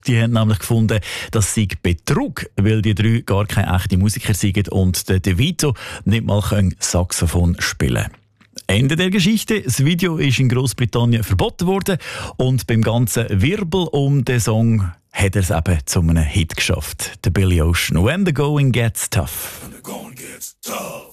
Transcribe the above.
Die haben nämlich gefunden, das sei Betrug, weil die drei gar keine echten Musiker sind und der De Vito nicht mal Saxophon spielen kann. Ende der Geschichte. Das Video ist in Großbritannien verboten worden und beim ganzen Wirbel um den Song hat er es eben zu einem Hit geschafft. Der Billy Ocean. When the going gets tough. When the going gets tough.